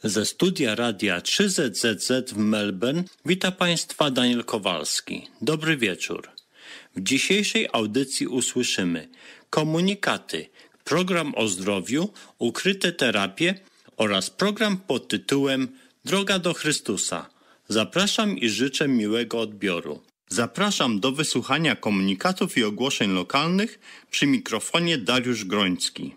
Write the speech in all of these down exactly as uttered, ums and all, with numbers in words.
Ze studia Radia trzy zet zet zet w Melbourne wita Państwa Daniel Kowalski. Dobry wieczór. W dzisiejszej audycji usłyszymy komunikaty, program o zdrowiu, ukryte terapie oraz program pod tytułem Droga do Chrystusa. Zapraszam i życzę miłego odbioru. Zapraszam do wysłuchania komunikatów i ogłoszeń lokalnych przy mikrofonie Dariusz Groński.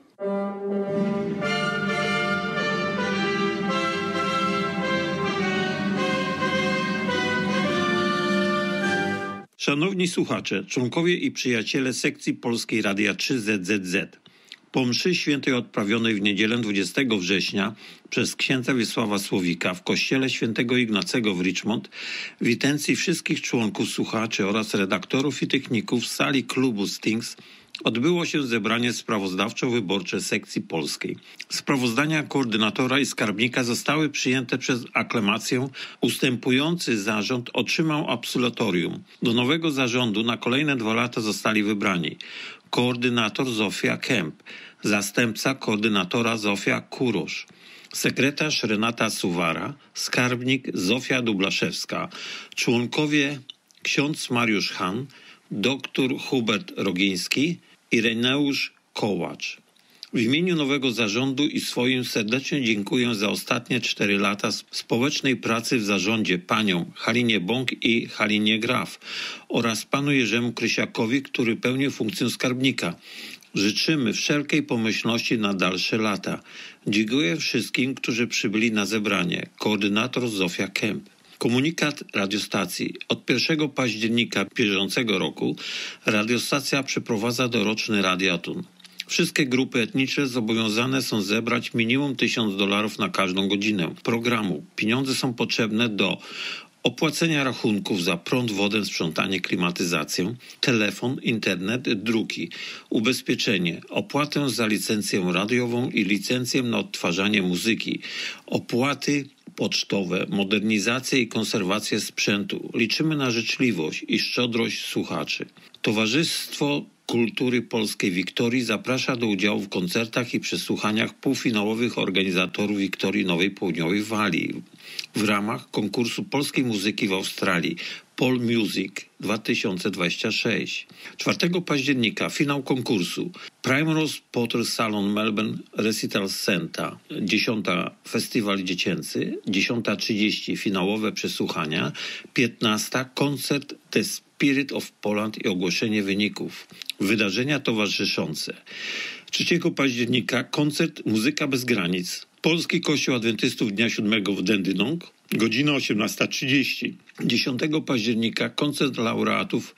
Szanowni słuchacze, członkowie i przyjaciele sekcji polskiej Radia trzy zet zet zet. Po mszy świętej odprawionej w niedzielę dwudziestego września przez księdza Wiesława Słowika w kościele świętego Ignacego w Richmond w intencji wszystkich członków, słuchaczy oraz redaktorów i techników z sali klubu Stings odbyło się zebranie sprawozdawczo-wyborcze sekcji polskiej. Sprawozdania koordynatora i skarbnika zostały przyjęte przez aklamację. Ustępujący zarząd otrzymał absolutorium. Do nowego zarządu na kolejne dwa lata zostali wybrani koordynator Zofia Kemp, zastępca koordynatora Zofia Kurosz, sekretarz Renata Suwara, skarbnik Zofia Dublaszewska, członkowie ksiądz Mariusz Han, doktor Hubert Rogiński, Ireneusz Kołacz. W imieniu nowego zarządu i swoim serdecznie dziękuję za ostatnie cztery lata społecznej pracy w zarządzie paniom Halinie Bąk i Halinie Graf oraz panu Jerzemu Krysiakowi, który pełnił funkcję skarbnika. Życzymy wszelkiej pomyślności na dalsze lata. Dziękuję wszystkim, którzy przybyli na zebranie. Koordynator Zofia Kemp. Komunikat radiostacji. Od pierwszego października bieżącego roku radiostacja przeprowadza doroczny radiaton. Wszystkie grupy etniczne zobowiązane są zebrać minimum tysiąc dolarów na każdą godzinę programu. Pieniądze są potrzebne do opłacenia rachunków za prąd, wodę, sprzątanie, klimatyzację, telefon, internet, druki, ubezpieczenie, opłatę za licencję radiową i licencję na odtwarzanie muzyki, opłaty pocztowe, modernizację i konserwację sprzętu. Liczymy na życzliwość i szczodrość słuchaczy. Towarzystwo Kultury Polskiej Wiktorii zaprasza do udziału w koncertach i przesłuchaniach półfinałowych organizatorów Wiktorii Nowej Południowej Walii w ramach konkursu polskiej muzyki w Australii Pol Music dwa tysiące dwudziesty szósty. czwartego października finał konkursu Primrose Potter Salon Melbourne Recital Center. dziesiąta Festiwal Dziecięcy. dziesiąta trzydzieści finałowe przesłuchania. piętnasta koncert The Spirit of Poland i ogłoszenie wyników. Wydarzenia towarzyszące. trzeciego października koncert Muzyka bez granic. Polski Kościół Adwentystów Dnia Siódmego w Dandenong. Godzina osiemnasta trzydzieści. dziesiątego października koncert laureatów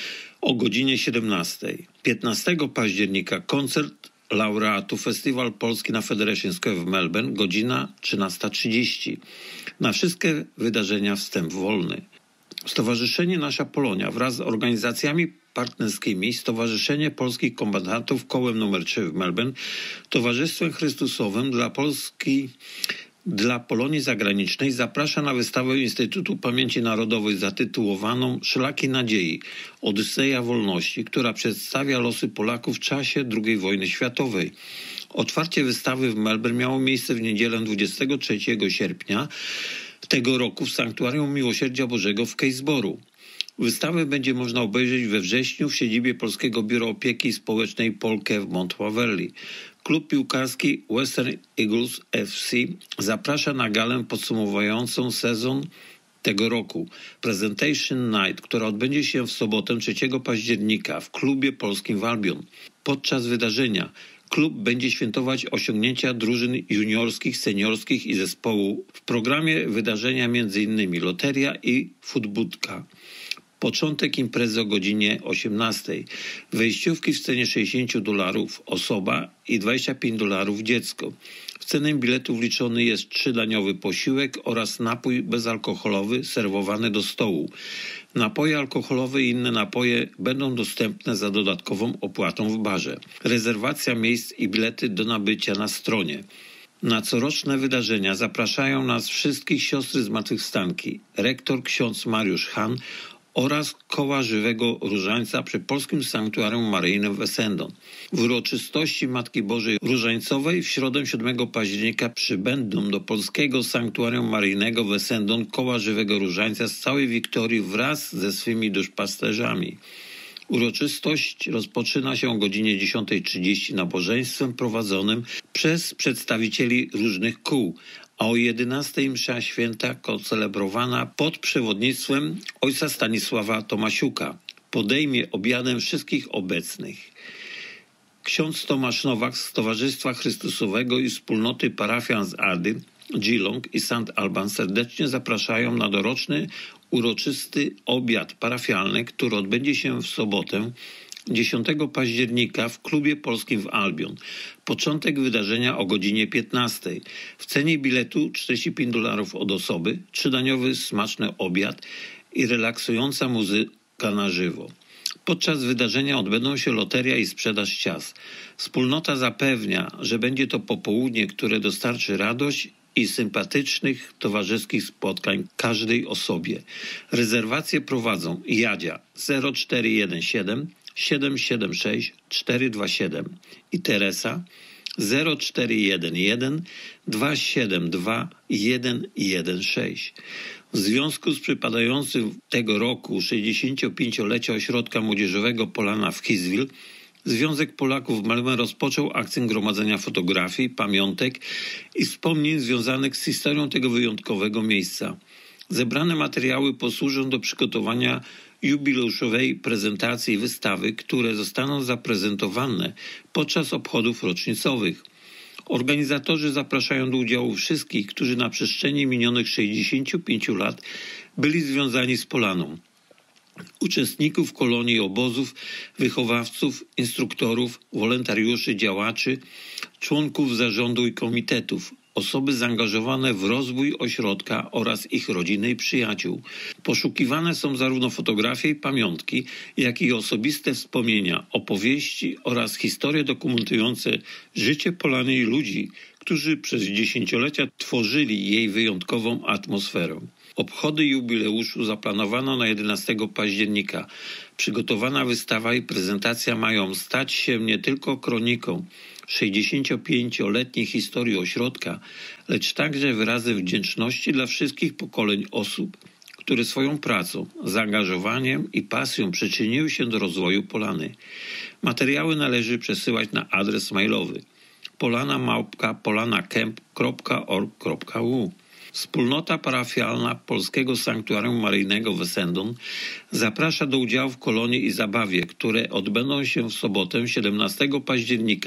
o godzinie siedemnastej. piętnastego października koncert laureatów Festiwal Polski na Federation Square w Melbourne. Godzina trzynasta trzydzieści. Na wszystkie wydarzenia wstęp wolny. Stowarzyszenie Nasza Polonia wraz z organizacjami partnerskimi Stowarzyszenie Polskich Kombatantów kołem numer trzy w Melbourne, Towarzystwem Chrystusowym dla Polski dla Polonii Zagranicznej zaprasza na wystawę Instytutu Pamięci Narodowej zatytułowaną Szlaki Nadziei – Odyseja Wolności, która przedstawia losy Polaków w czasie drugiej wojny światowej. Otwarcie wystawy w Melbourne miało miejsce w niedzielę dwudziestego trzeciego sierpnia tego roku w Sanktuarium Miłosierdzia Bożego w Keysborough. Wystawę będzie można obejrzeć we wrześniu w siedzibie Polskiego Biura Opieki Społecznej Polke w Mount Waverley. Klub piłkarski Western Eagles F C zaprasza na galę podsumowującą sezon tego roku. Presentation Night, która odbędzie się w sobotę trzeciego października w klubie polskim w Albion. Podczas wydarzenia klub będzie świętować osiągnięcia drużyn juniorskich, seniorskich i zespołu. W programie wydarzenia m.in. loteria i futbudka. Początek imprezy o godzinie osiemnastej. Wejściówki w cenie sześćdziesiąt dolarów osoba i dwadzieścia pięć dolarów dziecko. W cenę biletu wliczony jest trzydaniowy posiłek oraz napój bezalkoholowy serwowany do stołu. Napoje alkoholowe i inne napoje będą dostępne za dodatkową opłatą w barze. Rezerwacja miejsc i bilety do nabycia na stronie. Na coroczne wydarzenia zapraszają nas wszystkich siostry zmartwychwstanki. Rektor ksiądz Mariusz Han oraz Koła Żywego Różańca przy Polskim Sanktuarium Maryjnym w Essendon. W uroczystości Matki Bożej Różańcowej w środę siódmego października przybędą do Polskiego Sanktuarium Maryjnego w Essendon Koła Żywego Różańca z całej Wiktorii wraz ze swymi duszpasterzami. Uroczystość rozpoczyna się o godzinie dziesiątej trzydzieści nabożeństwem prowadzonym przez przedstawicieli różnych kół, a o jedenastej msza święta celebrowana pod przewodnictwem ojca Stanisława Tomasiuka. Podejmie obiadem wszystkich obecnych. Ksiądz Tomasz Nowak z Towarzystwa Chrystusowego i Wspólnoty Parafian z Ady, Geelong i Saint Alban serdecznie zapraszają na doroczny, uroczysty obiad parafialny, który odbędzie się w sobotę dziesiątego października w Klubie Polskim w Albion. Początek wydarzenia o godzinie piętnastej. W cenie biletu czterdzieści pięć dolarów od osoby, trzydaniowy smaczny obiad i relaksująca muzyka na żywo. Podczas wydarzenia odbędą się loteria i sprzedaż ciast. Wspólnota zapewnia, że będzie to popołudnie, które dostarczy radość i sympatycznych towarzyskich spotkań każdej osobie. Rezerwacje prowadzą Jadzia zero cztery jeden siedem siedem siedem sześć cztery dwa siedem i Teresa zero cztery jeden jeden dwa siedem dwa jeden jeden sześć. W związku z przypadającym tego roku sześćdziesięciopięciolecia Ośrodka Młodzieżowego Polana w Kiswil, Związek Polaków w Melbourne rozpoczął akcję gromadzenia fotografii, pamiątek i wspomnień związanych z historią tego wyjątkowego miejsca. Zebrane materiały posłużą do przygotowania jubileuszowej prezentacji i wystawy, które zostaną zaprezentowane podczas obchodów rocznicowych. Organizatorzy zapraszają do udziału wszystkich, którzy na przestrzeni minionych sześćdziesięciu pięciu lat byli związani z Polaną. Uczestników kolonii, obozów, wychowawców, instruktorów, wolontariuszy, działaczy, członków zarządu i komitetów, osoby zaangażowane w rozwój ośrodka oraz ich rodziny i przyjaciół. Poszukiwane są zarówno fotografie i pamiątki, jak i osobiste wspomnienia, opowieści oraz historie dokumentujące życie Polany i ludzi, którzy przez dziesięciolecia tworzyli jej wyjątkową atmosferę. Obchody jubileuszu zaplanowano na jedenastego października. Przygotowana wystawa i prezentacja mają stać się nie tylko kroniką sześćdziesięciopięcioletniej historii ośrodka, lecz także wyrazem wdzięczności dla wszystkich pokoleń osób, które swoją pracą, zaangażowaniem i pasją przyczyniły się do rozwoju Polany. Materiały należy przesyłać na adres mailowy polana małpka polanacamp kropka org kropka u a. Wspólnota parafialna Polskiego Sanktuarium Maryjnego w Essendon zaprasza do udziału w kolonii i zabawie, które odbędą się w sobotę siedemnastego października